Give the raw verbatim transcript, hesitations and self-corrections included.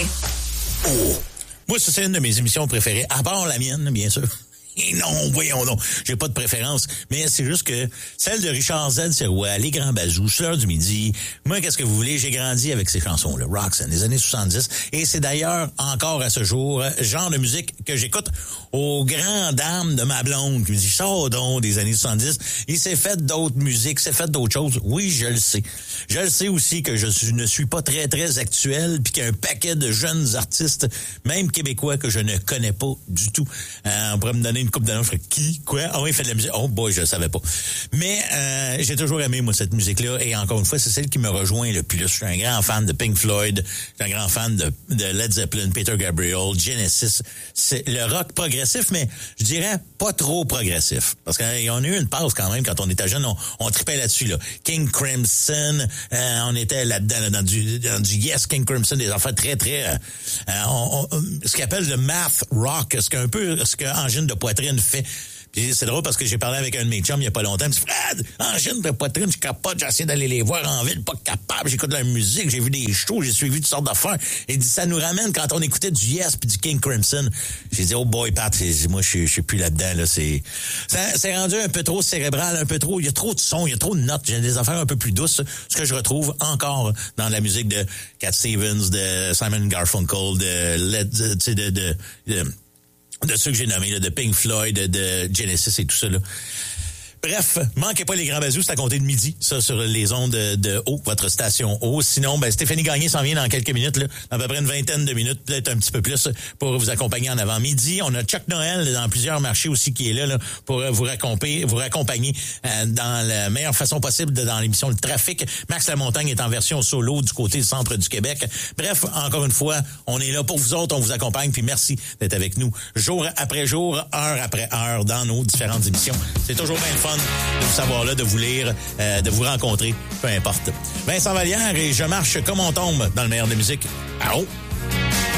Oh! Moi, ça, c'est une de mes émissions préférées, à part la mienne, bien sûr. Et non, voyons donc, j'ai pas de préférence, mais c'est juste que celle de Richard Z. Sirois, Les Grands Bazous, L'heure du midi, moi, qu'est-ce que vous voulez, j'ai grandi avec ces chansons-là, Roxanne, des années soixante-dix, et c'est d'ailleurs encore à ce jour, genre de musique que j'écoute aux grandes dames de ma blonde, qui me dit, sors donc des années soixante-dix, il s'est fait d'autres musiques, s'est fait d'autres choses, oui, je le sais. Je le sais aussi que je suis, ne suis pas très, très actuel, puis qu'il y a un paquet de jeunes artistes, même québécois, que je ne connais pas du tout. Euh, on pourrait me donner une coupe d'annonces, je ferais qui? Quoi? Ah oui, il fait de la musique. Oh boy, je le savais pas. Mais euh, j'ai toujours aimé, moi, cette musique-là. Et encore une fois, c'est celle qui me rejoint le plus. Je suis un grand fan de Pink Floyd. Je suis un grand fan de, de Led Zeppelin, Peter Gabriel, Genesis. C'est le rock progressif, mais je dirais pas trop progressif. Parce qu'on a eu une pause quand même, quand on était jeune, on, on tripait là-dessus. Là. King Crimson, euh, on était là-dedans, là, dans, du, dans du Yes, King Crimson, des affaires très, très... Euh, on, on, ce qu'on appelle le math rock, ce qu'un peu, ce qu'Angine de Poitrine fait. Puis c'est drôle parce que j'ai parlé avec un de mes chums il y a pas longtemps. Il me dit, Fred, Angine de Poitrine, je capote, j'ai essayé d'aller les voir en ville, pas capable, j'écoute de la musique, j'ai vu des shows, j'ai suivi toutes sortes d'affaires. Il dit, ça nous ramène quand on écoutait du Yes puis du King Crimson. J'ai dit, oh boy, Pat, moi, je suis plus là-dedans, là, c'est, c'est rendu un peu trop cérébral, un peu trop, il y a trop de sons, il y a trop de notes, j'ai des affaires un peu plus douces, ce que je retrouve encore dans la musique de Cat Stevens, de Simon Garfunkel, de Led, tu sais, de, de, de de ceux que j'ai nommés, là, de Pink Floyd, de, de Genesis et tout ça, là. Bref, manquez pas les Grands Bazous, c'est à compter de midi, ça, sur les ondes de, de O, votre station O. Sinon, ben, Stéphanie Gagné s'en vient dans quelques minutes, là, dans à peu près une vingtaine de minutes, peut-être un petit peu plus, pour vous accompagner en avant-midi. On a Chuck Noël dans plusieurs marchés aussi qui est là, là pour vous raccompagner, vous raccompagner euh, dans la meilleure façon possible de, dans l'émission Le Trafic. Max Lamontagne est en version solo du côté du centre du Québec. Bref, encore une fois, on est là pour vous autres, on vous accompagne, puis merci d'être avec nous jour après jour, heure après heure, dans nos différentes émissions. C'est toujours bien le fun de vous savoir là, de vous lire, euh, de vous rencontrer, peu importe. Vincent Vallière et Je marche comme on tombe dans le meilleur de musique. Ah oh!